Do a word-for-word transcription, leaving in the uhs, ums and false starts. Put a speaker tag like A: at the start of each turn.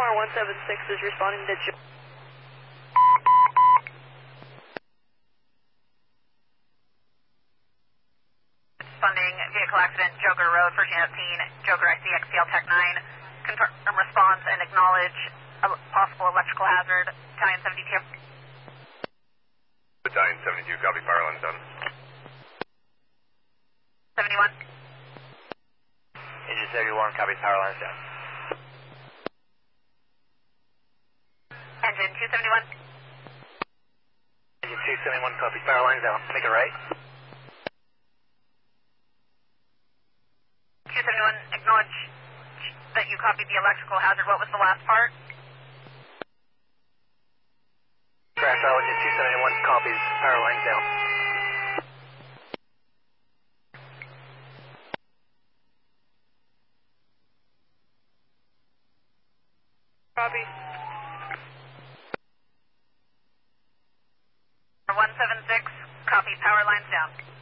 A: Tower one seven six is responding to Joe.
B: Responding vehicle accident, Joker Road, first unit scene, Joker I C X P L Tech nine. Confirm response and acknowledge a possible electrical hazard. Battalion seventy-two.
C: Battalion seventy-two, copy, power lines down.
B: seventy-one.
D: Engine seventy-one, copy, power lines down.
B: Engine two seventy-one.
D: Engine two seventy-one, copy, power lines down. Make it right.
B: two seventy-one, acknowledge that you copied the electrical hazard. What was the last part?
D: Crash out, engine two seventy-one, copies, power lines down.
A: Copy.
B: one seven six, copy, power lines down.